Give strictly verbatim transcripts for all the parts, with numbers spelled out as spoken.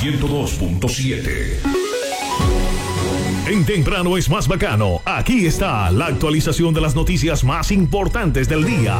ciento dos punto siete. En Temprano es más bacano. Aquí está la actualización de las noticias más importantes del día.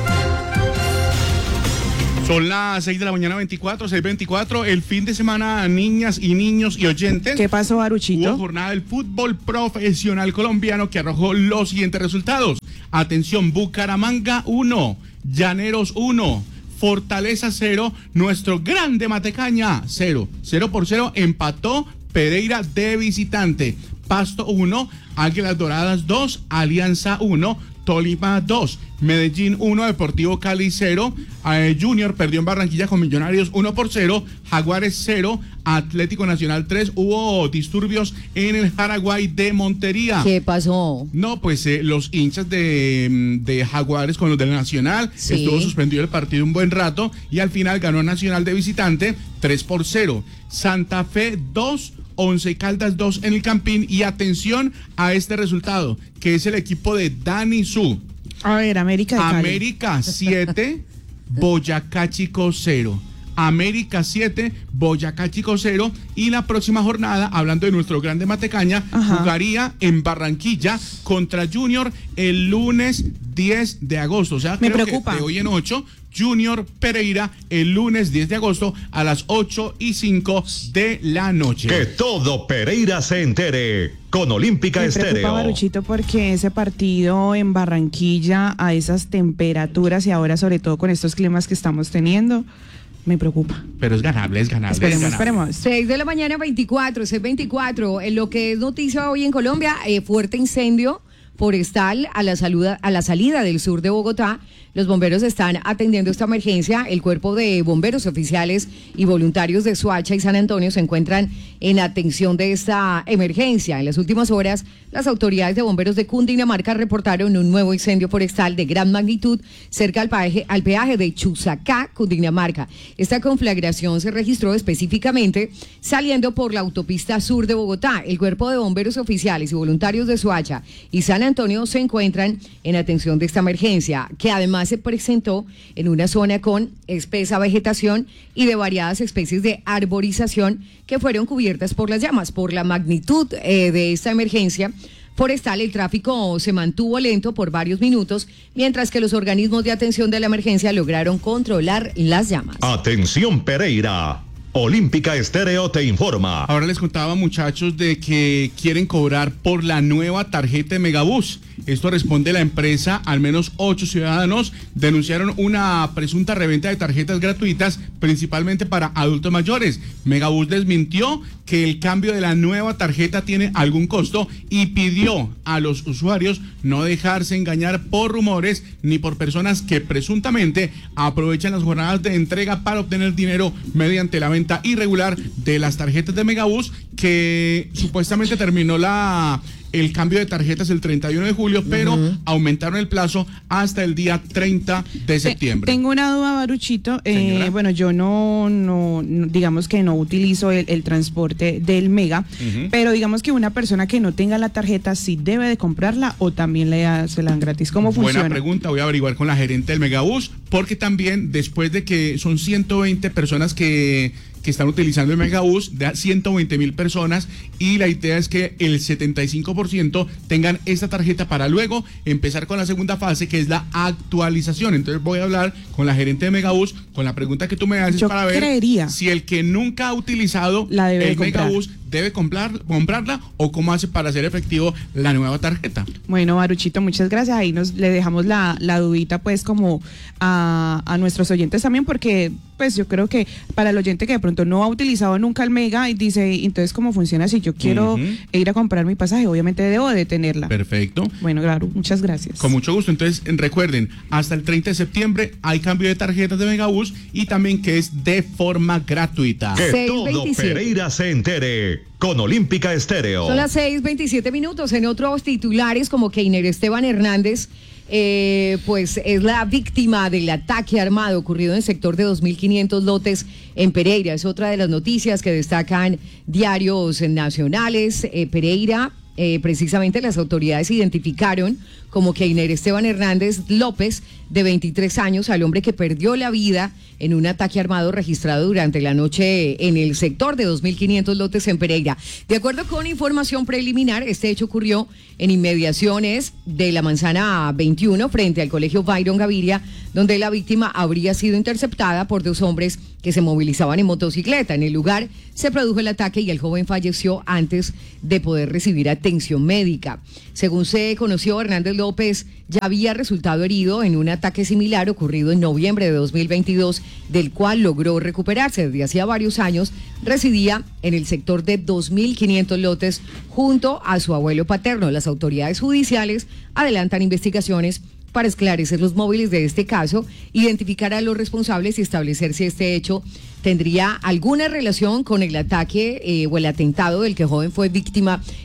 Son las seis de la mañana, veinticuatro, seis veinticuatro. El fin de semana, niñas y niños y oyentes. ¿Qué pasó, Baruchito? Hubo jornada del fútbol profesional colombiano que arrojó los siguientes resultados. Atención, Bucaramanga uno, Llaneros uno, Fortaleza cero, nuestro grande Matecaña cero. cero por cero empató Pereira de visitante. Pasto uno, Águilas Doradas dos, Alianza uno, Tolima dos, Medellín uno, Deportivo Cali cero, eh, Junior perdió en Barranquilla con Millonarios uno por cero, Jaguares cero, Atlético Nacional tres. Hubo disturbios en el Jaraguay de Montería. ¿Qué pasó? No, pues eh, los hinchas de, de Jaguares con los del Nacional, sí. Estuvo suspendido el partido un buen rato y al final ganó Nacional de visitante tres por cero. Santa Fe dos, Once Caldas dos en el Campín. Y atención a este resultado, que es el equipo de Dani Su. A ver, América de Cali. América siete, Boyacá Chico cero. América siete, Boyacá Chico cero. Y la próxima jornada, hablando de nuestro grande Matecaña, ajá, jugaría en Barranquilla contra Junior el lunes diez de agosto. O sea, me creo preocupa. que de hoy en ocho, Junior Pereira el lunes diez de agosto a las ocho y cinco de la noche. Que todo Pereira se entere con Olímpica Me Estéreo. Me preocupa, Baruchito, porque ese partido en Barranquilla a esas temperaturas y ahora sobre todo con estos climas que estamos teniendo, me preocupa. Pero es ganable, es ganable. Esperemos, es ganable. esperemos. seis de la mañana, veinticuatro, seis veinticuatro. En lo que es noticia hoy en Colombia, eh, fuerte incendio forestal a la, saluda, a la salida del sur de Bogotá. Los bomberos están atendiendo esta emergencia. El cuerpo de bomberos oficiales y voluntarios de Soacha y San Antonio se encuentran en atención de esta emergencia. En las últimas horas, las autoridades de bomberos de Cundinamarca reportaron un nuevo incendio forestal de gran magnitud cerca al peaje, al peaje de Chusacá, Cundinamarca. Esta conflagración se registró específicamente saliendo por la autopista sur de Bogotá. El cuerpo de bomberos oficiales y voluntarios de Soacha y San Antonio se encuentran en atención de esta emergencia, que además se presentó en una zona con espesa vegetación y de variadas especies de arborización que fueron cubiertas por las llamas. Por la magnitud eh, de esta emergencia forestal, el tráfico se mantuvo lento por varios minutos, mientras que los organismos de atención de la emergencia lograron controlar las llamas. Atención Pereira, Olímpica Estéreo te informa. Ahora les contaba, muchachos, de que quieren cobrar por la nueva tarjeta de Megabús. Esto responde a la empresa. Al menos ocho ciudadanos denunciaron una presunta reventa de tarjetas gratuitas, principalmente para adultos mayores. Megabús desmintió que el cambio de la nueva tarjeta tiene algún costo y pidió a los usuarios no dejarse engañar por rumores ni por personas que presuntamente aprovechan las jornadas de entrega para obtener dinero mediante la venta irregular de las tarjetas de Megabús, que supuestamente terminó la el cambio de tarjetas el treinta y uno de julio, pero uh-huh. aumentaron el plazo hasta el día treinta de septiembre. Tengo una duda, Baruchito. Eh, bueno, yo no, no, no, digamos que no utilizo el, el transporte del Mega, uh-huh. pero digamos que una persona que no tenga la tarjeta, ¿sí debe de comprarla o también le, se la dan gratis? ¿Cómo Buena funciona? Buena pregunta, voy a averiguar con la gerente del Megabús, porque también después de que son ciento veinte personas que... que están utilizando el Megabús, de ciento veinte mil personas, y la idea es que el setenta y cinco por ciento tengan esta tarjeta para luego empezar con la segunda fase, que es la actualización. Entonces voy a hablar con la gerente de Megabús, con la pregunta que tú me haces, Yo para ver creería. si el que nunca ha utilizado la debe el de Megabús debe comprar, comprarla, o cómo hace para hacer efectivo la nueva tarjeta. Bueno, Baruchito, muchas gracias. Ahí nos le dejamos la, la dudita pues como a, a nuestros oyentes también, porque pues yo creo que para el oyente que de pronto no ha utilizado nunca el Mega y dice, entonces ¿cómo funciona si yo quiero uh-huh. ir a comprar mi pasaje? Obviamente debo de tenerla. Perfecto. Bueno, claro, muchas gracias. Con mucho gusto. Entonces recuerden, hasta el treinta de septiembre hay cambio de tarjetas de Megabús, y también que es de forma gratuita. Que todo Pereira se entere con Olímpica Estéreo. Son las seis veintisiete minutos. En otros titulares, como Keiner Esteban Hernández, eh, pues es la víctima del ataque armado ocurrido en el sector de dos mil quinientos lotes en Pereira. Es otra de las noticias que destacan diarios nacionales. Eh, Pereira eh, precisamente las autoridades identificaron como Keiner Esteban Hernández López, de veintitrés años, al hombre que perdió la vida en un ataque armado registrado durante la noche en el sector de dos mil quinientos lotes en Pereira. De acuerdo con información preliminar, este hecho ocurrió en inmediaciones de la Manzana veintiuno, frente al Colegio Byron Gaviria, donde la víctima habría sido interceptada por dos hombres que se movilizaban en motocicleta. En el lugar se produjo el ataque y el joven falleció antes de poder recibir atención médica. Según se conoció, Hernández López ya había resultado herido en un ataque similar ocurrido en noviembre de dos mil veintidós, del cual logró recuperarse. Desde hacía varios años residía en el sector de dos mil quinientos lotes junto a su abuelo paterno. Las autoridades judiciales adelantan investigaciones para esclarecer los móviles de este caso, identificar a los responsables y establecer si este hecho tendría alguna relación con el ataque eh, o el atentado del que el joven fue víctima